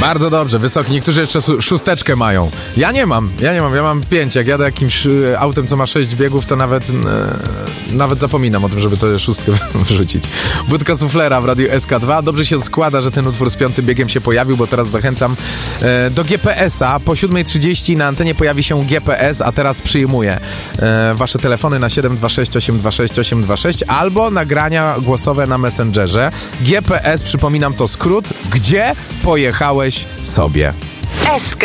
Bardzo dobrze, wysoki. Niektórzy jeszcze szósteczkę mają. Ja nie mam, ja mam 5. Jak jadę jakimś autem, co ma 6 biegów, to nawet zapominam o tym, żeby to szóstkę wrzucić. Budka Suflera w Radiu SK2. Dobrze się składa, że ten utwór z 5. biegiem się pojawił, bo teraz zachęcam do GPS-a. Po 7:30 na antenie pojawi się GPS, a teraz przyjmuję wasze telefony na 726 826 826 albo nagrania głosowe na Messengerze. GPS, przypominam, to skrót, gdzie pojechałeś sobie. SK.